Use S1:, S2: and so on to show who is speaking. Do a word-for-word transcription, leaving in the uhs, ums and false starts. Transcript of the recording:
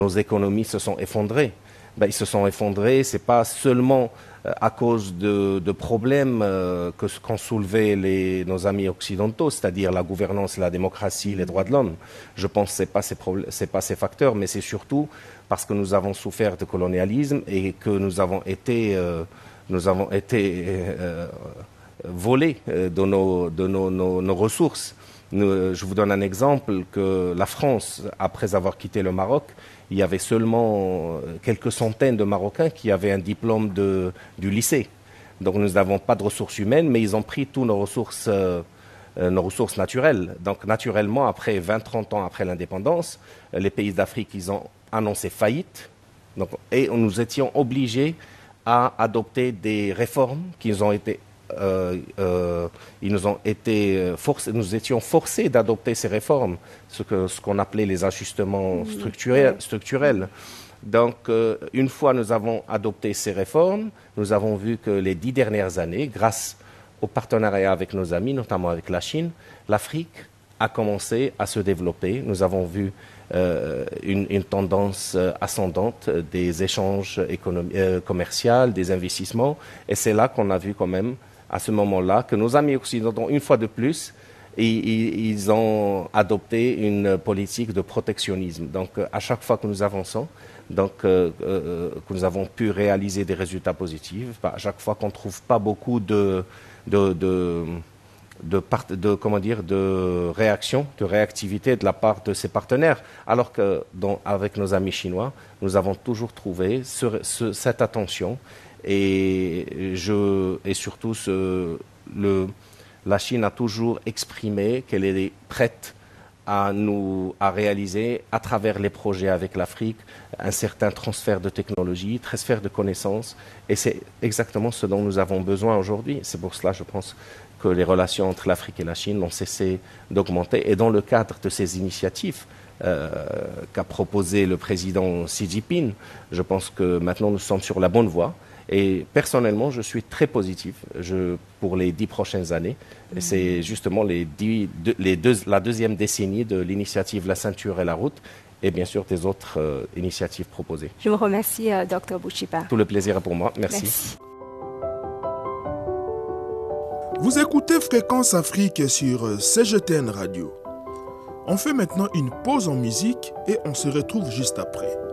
S1: nos économies se sont effondrées. Ben, ils se sont effondrés, ce n'est pas seulement euh, à cause de, de problèmes euh, que, qu'ont soulevés les, nos amis occidentaux, c'est-à-dire la gouvernance, la démocratie, les droits de l'homme. Je pense que ce n'est pas, c'est pas ces facteurs, mais c'est surtout parce que nous avons souffert de colonialisme et que nous avons été, euh, nous avons été euh, volés de, nos, de nos, nos, nos ressources. Nous, je vous donne un exemple, que la France, après avoir quitté le Maroc, il y avait seulement quelques centaines de Marocains qui avaient un diplôme de, du lycée. Donc nous n'avons pas de ressources humaines, mais ils ont pris toutes nos ressources, euh, nos ressources naturelles. Donc naturellement, après vingt à trente ans après l'indépendance, les pays d'Afrique, ils ont annoncé faillite. Donc, et nous étions obligés à adopter des réformes qui ont été Euh, euh, ils nous ont été forcés, nous étions forcés d'adopter ces réformes, ce que ce qu'on appelait les ajustements structurels. structurels. Donc, euh, une fois nous avons adopté ces réformes, nous avons vu que les dix dernières années, grâce au partenariat avec nos amis, notamment avec la Chine, l'Afrique a commencé à se développer. Nous avons vu euh, une, une tendance ascendante des échanges économiques, euh, commerciaux, des investissements, et c'est là qu'on a vu quand même à ce moment-là, que nos amis occidentaux, une fois de plus, ils, ils ont adopté une politique de protectionnisme. Donc, à chaque fois que nous avançons, donc, euh, euh, que nous avons pu réaliser des résultats positifs, à chaque fois qu'on ne trouve pas beaucoup de, de, de, de, part, de, comment dire, de réaction, de réactivité de la part de ses partenaires, alors qu'avec nos amis chinois, nous avons toujours trouvé ce, ce, cette attention. Et, je, et surtout, ce, le, la Chine a toujours exprimé qu'elle est prête à, nous, à réaliser, à travers les projets avec l'Afrique, un certain transfert de technologie, transfert de connaissances. Et c'est exactement ce dont nous avons besoin aujourd'hui. C'est pour cela, je pense, que les relations entre l'Afrique et la Chine n'ont cessé d'augmenter. Et dans le cadre de ces initiatives, Euh, qu'a proposé le président Xi Jinping, je pense que maintenant nous sommes sur la bonne voie. Et personnellement, je suis très positif je, pour les dix prochaines années. Mmh. Et c'est justement les dix, de, les deux, la deuxième décennie de l'initiative La Ceinture et la Route, et bien sûr des autres euh, initiatives proposées.
S2: Je vous remercie, euh, docteur Bouchiba.
S1: Tout le plaisir est pour moi. Merci.
S2: Merci.
S3: Vous écoutez Fréquence Afrique sur C G T N Radio. On fait maintenant une pause en musique et on se retrouve juste après.